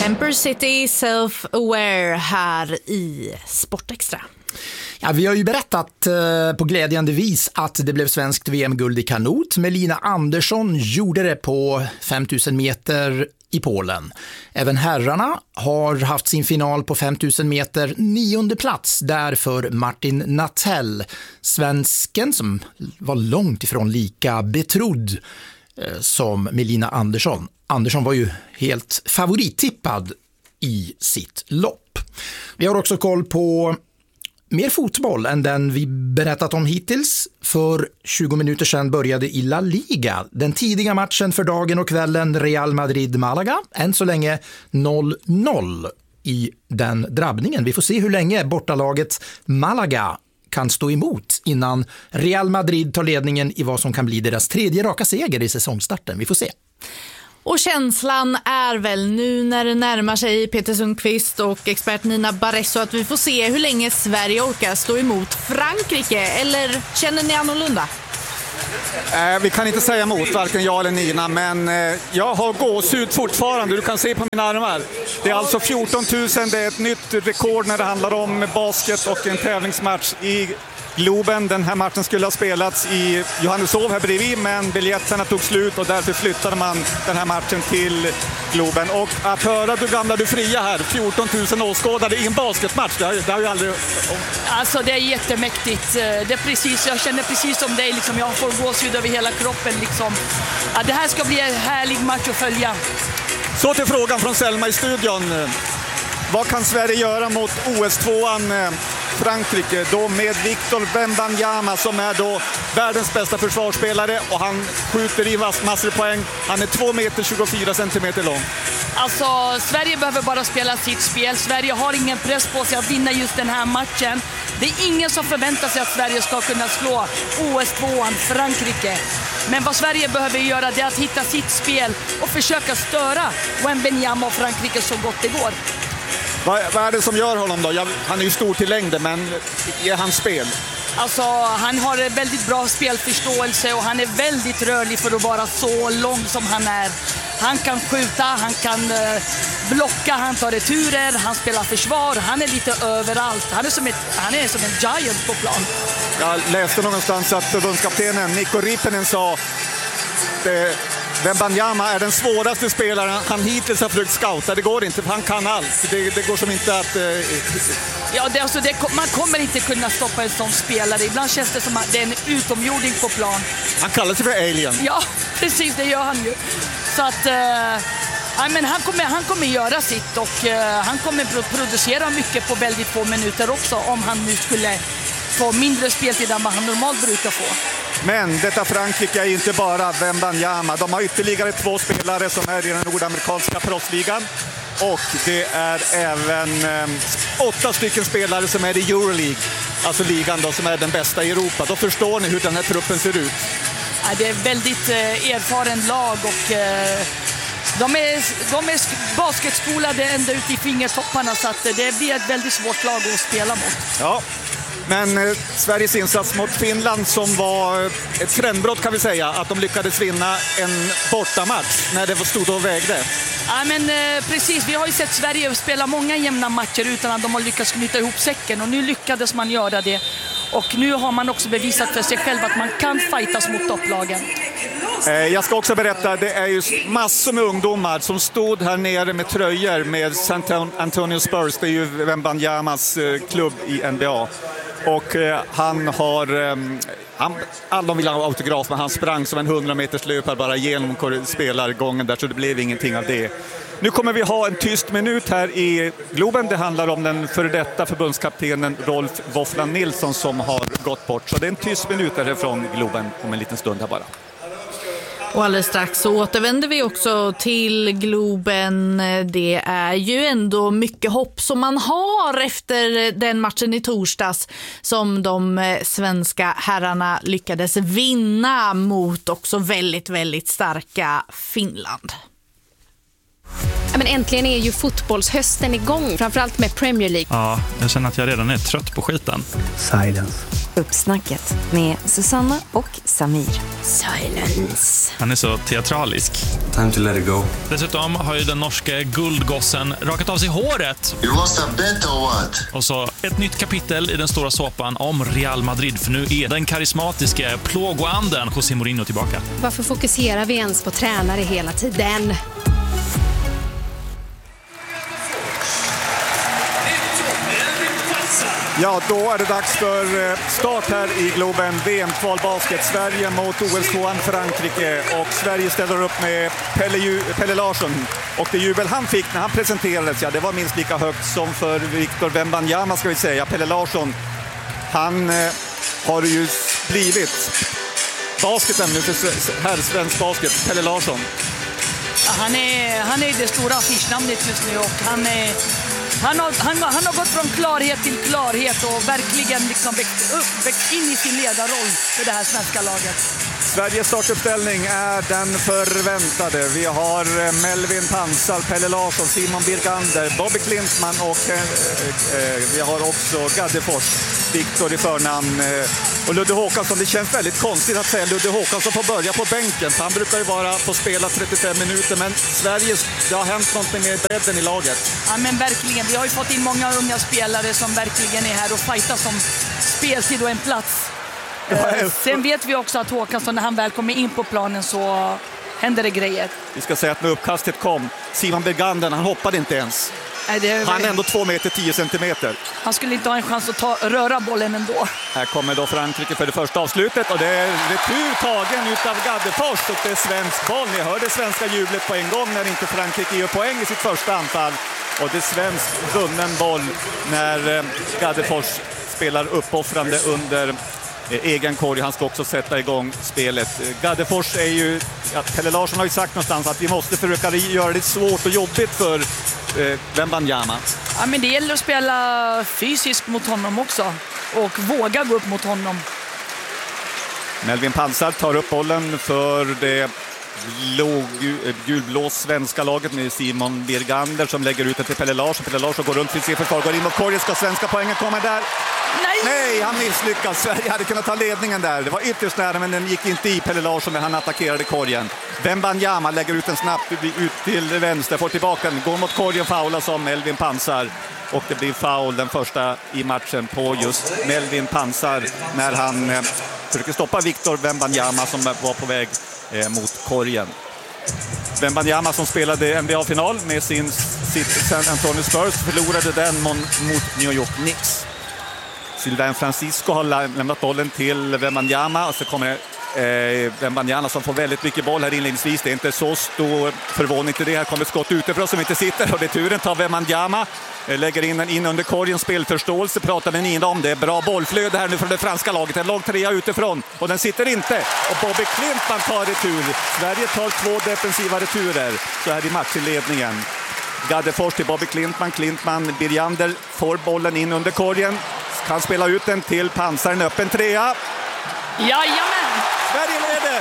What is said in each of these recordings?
Temper City Self-Aware här i Sportextra. Ja, vi har ju berättat på glädjande vis att det blev svenskt VM-guld i kanot. Melina Andersson gjorde det på 5000 meter i Polen. Även herrarna har haft sin final på 5000 meter, 9:e plats där för Martin Nattell. Svensken som var långt ifrån lika betrodd som Melina Andersson. Andersson var ju helt favorittippad i sitt lopp. Vi har också koll på mer fotboll än den vi berättat om hittills. För 20 minuter sedan började i La Liga den tidiga matchen för dagen och kvällen Real Madrid-Malaga. Än så länge 0-0 i den drabbningen. Vi får se hur länge bortalaget Malaga kan stå emot innan Real Madrid tar ledningen i vad som kan bli deras tredje raka seger i säsongstarten. Vi får se. Och känslan är väl nu när det närmar sig Peter Sundqvist och expert Nina Barresso att vi får se hur länge Sverige orkar stå emot Frankrike. Eller känner ni annorlunda? Vi kan inte säga emot varken jag eller Nina, men jag har gåshud fortfarande. Du kan se på mina armar. Det är alltså 14 000, det är ett nytt rekord när det handlar om basket och en tävlingsmatch i Globen. Den här matchen skulle ha spelats i Johanneshov här bredvid, men biljetterna tog slut och därför flyttade man den här matchen till Globen. Och att höra du gamla du fria här, 14 000 åskådare i en basketmatch, det har ju aldrig... Alltså det är jättemäktigt. Det är precis, jag känner precis som dig, liksom, jag får gåshud över hela kroppen. Liksom. Ja, det här ska bli en härlig match att följa. Så till frågan från Selma i studion. Vad kan Sverige göra mot OS-2an Frankrike då med Victor Wembanyama som är då världens bästa försvarsspelare och han skjuter i massor av poäng. Han är 2 meter 24 centimeter lång. Alltså Sverige behöver bara spela sitt spel. Sverige har ingen press på sig att vinna just den här matchen. Det är ingen som förväntar sig att Sverige ska kunna slå OS-2an Frankrike. Men vad Sverige behöver göra är att hitta sitt spel och försöka störa Wembanyama och Frankrike så gott det går. Vad är det som gör honom då? Han är ju stor till längden, men är hans spel? Alltså, han har väldigt bra spelförståelse och han är väldigt rörlig för att vara så lång som han är. Han kan skjuta, han kan blocka, han tar returer, han spelar försvar, han är lite överallt. Han är som en giant på plan. Jag läste någonstans att förbundskaptenen Mikko Rippinen sa Wembanyama är den svåraste spelaren han hittills har försökt scouta. Det går inte, för han kan allt. Det går som inte att... Ja, man kommer inte kunna stoppa en sån spelare. Ibland känns det som att det är en utomjording på plan. Han kallar sig för alien. Ja, precis, det gör han ju. Så att... men han kommer göra sitt och han kommer producera mycket på väldigt få minuter också om han nu skulle få mindre speltid än vad han normalt brukar få. Men detta Frankrike är inte bara Wembanyama. De har ytterligare 2 spelare som är i den nordamerikanska proffsligan. Och det är även 8 stycken spelare som är i Euroleague. Alltså ligan då, som är den bästa i Europa. Då förstår ni hur den här truppen ser ut. Ja, det är väldigt erfaren lag och de är basketskolade ända ut i fingertopparna, så att det blir ett väldigt svårt lag att spela mot. Ja. Men Sveriges insats mot Finland som var ett trendbrott kan vi säga, att de lyckades vinna en bortamatch när det stod och vägde. Ja, men precis, vi har ju sett Sverige spela många jämna matcher utan att de har lyckats knyta ihop säcken, och nu lyckades man göra det. Och nu har man också bevisat för sig själv att man kan fightas mot topplagen. Jag ska också berätta, det är ju massor med ungdomar som stod här nere med tröjor med San Antonio Spurs. Det är ju Wembanyamas klubb i NBA. Och alla vill ha autograf, men han sprang som en 100 meters löpare bara genom spelargången där, så det blev ingenting av det. Nu kommer vi ha en tyst minut här i Globen. Det handlar om den före detta förbundskaptenen Rolf Våfflan Nilsson som har gått bort. Så det är en tyst minut därifrån Globen om en liten stund här bara. Och alldeles strax så återvänder vi också till Globen. Det är ju ändå mycket hopp som man har efter den matchen i torsdags som de svenska herrarna lyckades vinna mot också väldigt, väldigt starka Finland. Ja, men äntligen är ju fotbollshösten igång, framförallt med Premier League. Ja, jag känner att jag redan är trött på skiten. Silence. Uppsnacket med Susanna och Samir. Silence. Han är så teatralisk. Time to let it go. Dessutom har ju den norske guldgossen rakat av sig håret. You lost a bet or what? Och så ett nytt kapitel i den stora såpan om Real Madrid. För nu är den karismatiska plågoanden José Mourinho tillbaka. Varför fokuserar vi ens på tränare hela tiden? Ja, då är det dags för start här i Globen. VM-kvalbasket. Sverige mot OS-2an Frankrike. Och Sverige ställer upp med Pelle Larsson. Och det jubel han fick när han presenterades, ja, det var minst lika högt som för Victor Wembanyama, ska vi säga. Pelle Larsson, han har ju blivit basketen nu för här svensk basket. Pelle Larsson. Han är det stora affischnamnet just nu, och han har gått från klarhet till klarhet och verkligen liksom växt in i sin ledarroll för det här svenska laget. Sveriges startuppställning är den förväntade. Vi har Melvin Pansar, Pelle Larsson, Simon Birgander, Bobby Klintman och vi har också Gaddefors, Viktor i förnamn. Och Ludde Håkansson, det känns väldigt konstigt att säga Ludde Håkansson får börja på bänken. För han brukar ju bara få spela 35 minuter, men det har hänt någonting med bredden i laget. Ja, men verkligen. Vi har ju fått in många unga spelare som verkligen är här och fightas om speltid och en plats. Sen vet vi också att Håkansson, när han väl kommer in på planen, så händer det grejer. Vi ska säga att när uppkastet kom, Simon Birgander, han hoppade inte ens. Han är ändå 2 meter 10 centimeter. Han skulle inte ha en chans att röra bollen ändå. Här kommer då Frankrike för det första avslutet, och det är retur tagen utav Gaddefors, och det är svensk boll. Ni hör det svenska jublet på en gång när inte Frankrike gör poäng i sitt första anfall. Och det är svensk vunnen boll när Gaddefors spelar uppoffrande under egen korg. Han ska också sätta igång spelet. Gaddefors är ju, Pelle Larsson har ju sagt någonstans att vi måste försöka göra det svårt och jobbigt för Wembanyama. Ja, men det gäller att spela fysiskt mot honom också och våga gå upp mot honom. Melvin Pansar tar upp bollen för det gulblå svenska laget med Simon Birgander som lägger ut det till Pelle Larsson. Pelle Larsson går runt till sin försvar, går in mot korgen. Ska svenska poängen komma där? Nej, han misslyckas. Sverige hade kunnat ta ledningen där. Det var ytterst nära, men den gick inte i Pelle Larsson när han attackerade korgen. Wembanyama lägger ut den snabbt ut till vänster, får tillbaka den, går mot korgen, faular som Melvin Pansar. Och det blir foul, den första i matchen, på just Melvin Pansar när han försöker stoppa Victor Wembanyama som var på väg mot korgen. Wembanyama som spelade NBA-final med sitt San Antonio Spurs förlorade den mot New York Knicks. Sylvain Francisco har lämnat bollen till Wembanyama, och så kommer Wembanyama som får väldigt mycket boll här inledningsvis. Det är inte så stor förvåning till det. Här kommer skott utifrån som inte sitter, och det turen tar Wembanyama. Lägger in under korgen, spelförståelse pratar med Nina om. Det är bra bollflöde här nu från det franska laget. En lång trea utifrån, och den sitter inte. Och Bobby Klintman tar retur. Sverige tar 2 defensiva returer så här i matchinledningen. Gaddefors till Bobby Klintman. Klintman, Birgander får bollen in under korgen. Kan spela ut den till Pansar, en öppen trea. Jajamän! Sverige leder!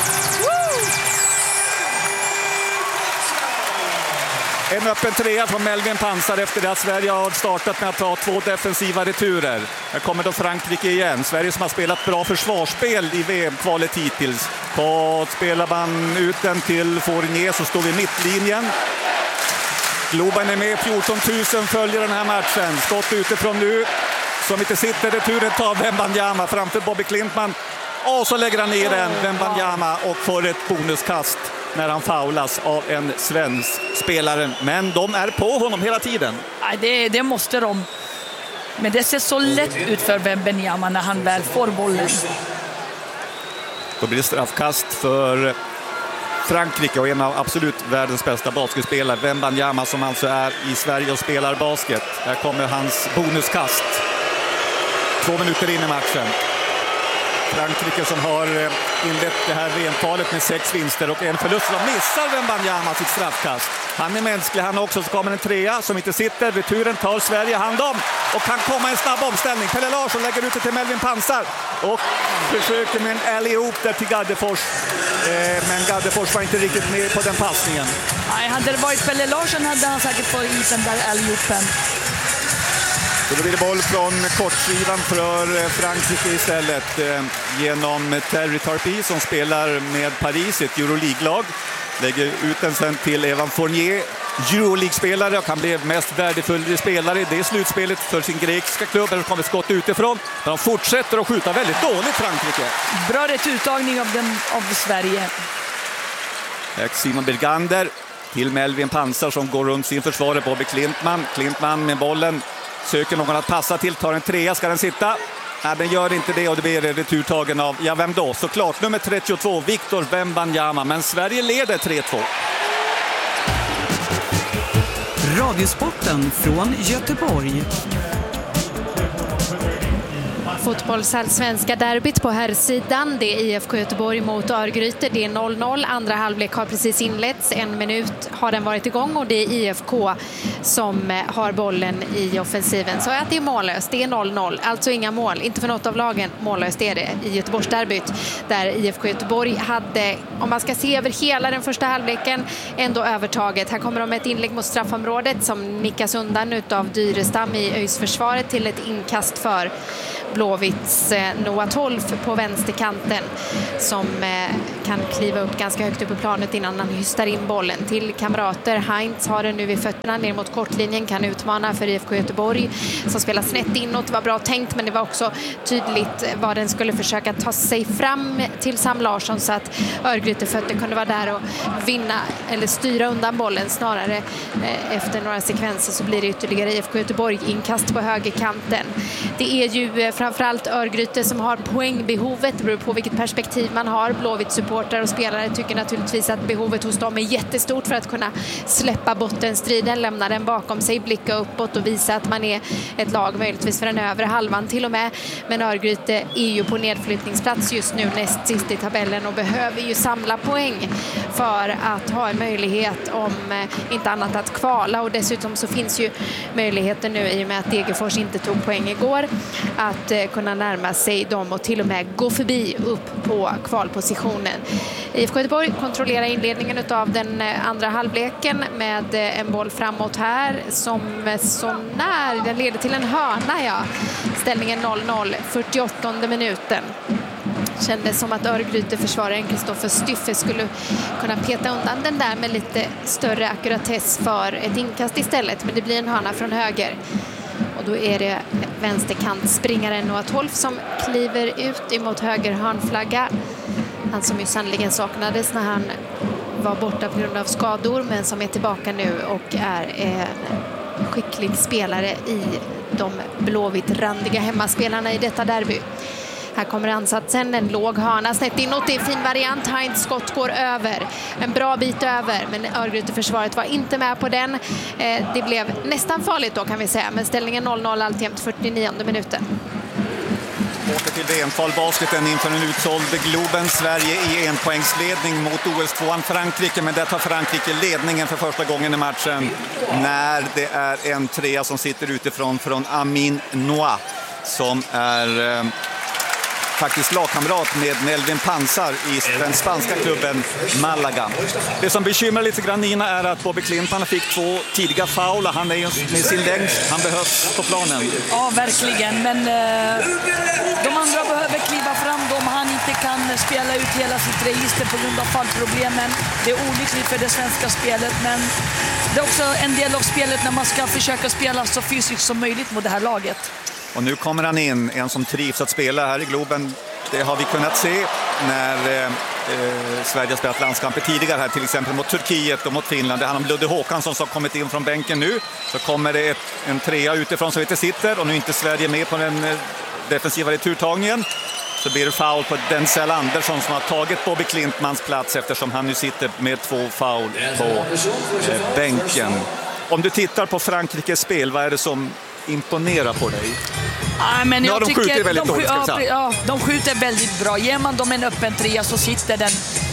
En öppen trea från Melvin Pansar efter det att Sverige har startat med att ta 2 defensiva returer. Här kommer då Frankrike igen. Sverige som har spelat bra försvarsspel i VM-kvalet hittills. Spelar man ut den till Fournier så står vi i mittlinjen. Globen är med, 14 000 följer den här matchen. Skott utifrån nu. Som inte sitter, returen tar Wembanyama framför Bobby Klintman. Och så lägger han ner den, Wembanyama, och får ett bonuskast när han faulas av en svensk spelare. Men de är på honom hela tiden. Nej, det måste de. Men det ser så lätt ut för Wembanyama när han väl får bollen. Då blir det straffkast för Frankrike och en av absolut världens bästa basketspelare, Wembanyama, som alltså är i Sverige och spelar basket. Här kommer hans bonuskast. 2 minuter in i matchen. Frankrike som har inlett det här VM-kvalet med 6 vinster och en förlust. De missar Wembanyama sitt straffkast. Han är mänsklig han också, så kommer en trea som inte sitter. Returen tar Sverige hand om och kan komma en snabb omställning. Pelle Larsson lägger ut det till Melvin Pansar och försöker med en alley-oop där till Gaddefors. Men Gaddefors var inte riktigt med på den passningen. Nej, hade det varit Pelle Larsson hade han säkert fått i den där alley-oopen. Då blir det boll från kortsidan för Frankrike istället genom Terry Tarpey som spelar med Paris, ett Euroleague-lag. Lägger ut den sen till Evan Fournier, Euroleague-spelare och kan bli mest värdefull spelare i det slutspelet för sin grekiska klubb. Där kommer skott utifrån. De fortsätter att skjuta väldigt dåligt, Frankrike. Bra rätt uttagning av Sverige. Simon Bergander till Melvin Pansar som går runt sin försvarare Bobby Klintman. Klintman med bollen söker någon att passa till, tar en trea, ska den sitta? Nej, den gör inte det och det blir returtagen av, ja vem då? Såklart nummer 32, Victor Wembanyama, men Sverige leder 3-2. Radiosporten från Göteborg. Fotbollsallsvenska derbyt på herrsidan. Det är IFK Göteborg mot Örgryte. Det är 0-0. Andra halvlek har precis inletts. 1 minut har den varit igång och det är IFK som har bollen i offensiven. Så att det är mållöst. Det är 0-0. Alltså inga mål. Inte för något av lagen. Mållöst är det i Göteborgsderbyt. Där IFK Göteborg hade, om man ska se över hela den första halvleken, ändå övertaget. Här kommer de med ett inlägg mot straffområdet som nickas undan utav Dyrestam i Öjsförsvaret till ett inkast för Blåvitts Noah Tolf på vänsterkanten som kan kliva upp ganska högt upp på planet innan han hystar in bollen till kamrater. Heinz har den nu vid fötterna ner mot kortlinjen, kan utmana för IFK Göteborg som spelar snett inåt. Det var bra tänkt, men det var också tydligt vad den skulle försöka ta sig fram till Sam Larsson så att Örgryte fötter kunde vara där och vinna eller styra undan bollen. Snarare efter några sekvenser så blir det ytterligare IFK Göteborg inkast på högerkanten. Det är ju framförallt Örgryte som har poängbehovet. Det beror på vilket perspektiv man har. Blåvitt supportrar och spelare tycker naturligtvis att behovet hos dem är jättestort för att kunna släppa bottenstriden, lämna den bakom sig, blicka uppåt och visa att man är ett lag möjligtvis för den övre halvan till och med. Men Örgryte är ju på nedflyttningsplats just nu, näst sist i tabellen, och behöver ju samla poäng för att ha en möjlighet, om inte annat, att kvala. Och dessutom så finns ju möjligheten nu, i och med att Degerfors inte tog poäng igår, att kunna närma sig dem och till och med gå förbi upp på kvalpositionen. IFK Göteborg kontrollerar inledningen av den andra halvleken med en boll framåt här som så när den leder till en hörna. Ja. Ställningen 0-0, 48:e minuten. Kändes som att Örgryte försvararen Kristoffer Styffe skulle kunna peta undan den där med lite större akkuratess för ett inkast istället, men det blir en hörna från höger. Och då är det vänsterkantspringaren Noah Tolf som kliver ut emot höger hörnflagga. Han som ju sannoliken saknades när han var borta på grund av skador, men som är tillbaka nu och är en skicklig spelare i de blåvitt-randiga hemmaspelarna i detta derby. Här kommer ansatsen, en låg hörna snett inåt, det är en fin variant. Heinz skott går över, en bra bit över, men Örgryte-försvaret var inte med på den. Det blev nästan farligt då, kan vi säga, men ställningen 0-0 alltjämt, 49:e minuten. Åter till VM-kvalbasketen inför en utsåld Globen. Sverige i enpoängsledning mot OS-2an Frankrike, men där tar Frankrike ledningen för första gången i matchen när det är en trea som sitter utifrån från Amin Noah, som är faktiskt lagkamrat med Melvin Pansar i den spanska klubben Malaga. Det som bekymrar lite grann Nina är att Bobby Klintman fick 2 tidiga foul. Han är ju med sin längd, han behövs på planen. Ja, verkligen, men de andra behöver kliva fram om han inte kan spela ut hela sitt register på grund av fallproblemen. Det är olyckligt för det svenska spelet, men det är också en del av spelet när man ska försöka spela så fysiskt som möjligt mot det här laget. Och nu kommer han in, en som trivs att spela här i Globen. Det har vi kunnat se när Sverige har spelat landskamper tidigare här, till exempel mot Turkiet och mot Finland. Det handlar om Ludde Håkansson som kommit in från bänken nu. Så kommer det en trea utifrån som inte sitter, och nu är inte Sverige med på den defensiva returtagningen. Så blir det foul på Denzel Andersson som har tagit Bobby Klintmans plats, eftersom han nu sitter med 2 foul på bänken. Om du tittar på Frankrikes spel, vad är det som imponerar på dig? Men jag de skjuter väldigt dåligt. De skjuter väldigt bra. Ger man dem en öppen trea så sitter den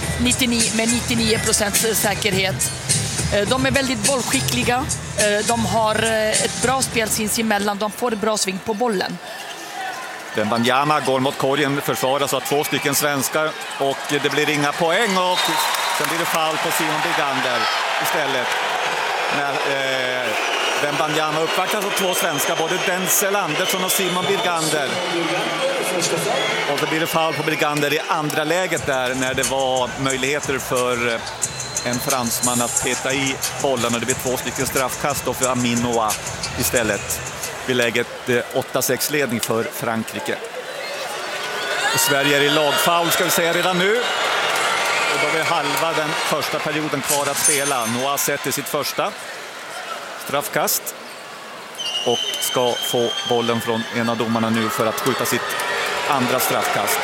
99% säkerhet. De är väldigt bollskickliga. De har ett bra spel sinsemellan. De får ett bra sving på bollen. Wembanyama går mot korgen, försvaras av 2 stycken svenskar, och det blir inga poäng, och sen blir det foul på Simon Bergander istället. När Wembanyama uppvaktas av 2 svenskar, både Denzel Andersson och Simon Birgander. Och så blir det foul på Birgander i andra läget där, när det var möjligheter för en fransman att peta i bollen, och det blir 2 stycken straffkast då för Amin Noah istället. Vid läget 8-6 ledning för Frankrike. Och Sverige är i lagfoul, ska vi säga redan nu. Och då är halva den första perioden kvar att spela. Noah sätter sitt första straffkast och ska få bollen från en av domarna nu för att skjuta sitt andra straffkast.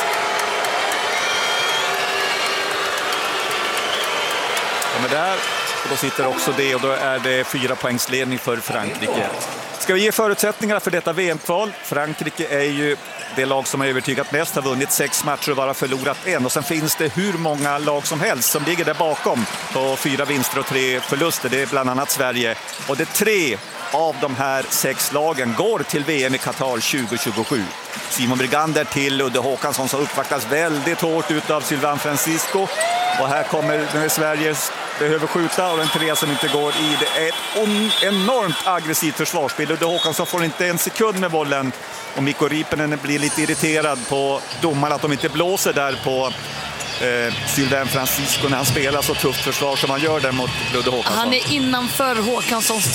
Och där, och då sitter också det, och då är det 4 poängsledning för Frankrike. Ska vi ge förutsättningar för detta VM-kval? Frankrike är ju det lag som har övertygat mest, har vunnit 6 matcher och bara förlorat 1. Och sen finns det hur många lag som helst som ligger där bakom på 4 vinster och 3 förluster. Det är bland annat Sverige. Och det 3 av de här 6 lagen går till VM i Qatar 2027. Simon Birgander till Ludde Håkansson, som uppvaktas väldigt hårt ut av Sylvain Francisco. Och här kommer när Sverige behöver skjuta, och den 3 som inte går i. Det är ett enormt aggressivt försvarsspel. Ludde Håkansson får inte en sekund med bollen. Och Mikko Riippinen blir lite irriterad på domarna att de inte blåser där på Sylvain Francisco när han spelar så tufft försvar som han gör där mot Ludde Håkansson. Han är innanför Håkanssons